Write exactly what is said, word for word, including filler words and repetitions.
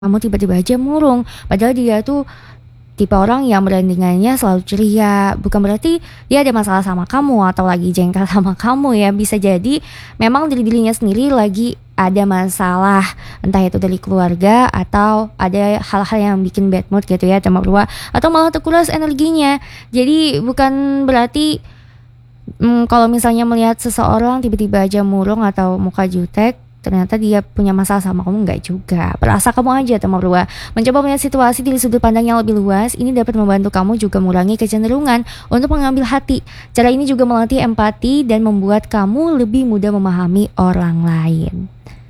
Kamu tiba-tiba aja murung, padahal dia tuh tipe orang yang branding-annya selalu ceria. Bukan berarti dia ada masalah sama kamu atau lagi jengkel sama kamu ya. Bisa jadi memang diri dirinya sendiri lagi ada masalah, entah itu dari keluarga atau ada hal-hal yang bikin bad mood gitu ya, sama berdua, atau malah terkuras energinya. Jadi bukan berarti mm, kalau misalnya melihat seseorang tiba-tiba aja murung atau muka jutek, ternyata dia punya masalah sama kamu, enggak juga. Perasa kamu aja teman berdua. Mencoba melihat situasi dari sudut pandang yang lebih luas, ini dapat membantu kamu juga mengurangi kecenderungan untuk mengambil hati. Cara ini juga melatih empati dan membuat kamu lebih mudah memahami orang lain.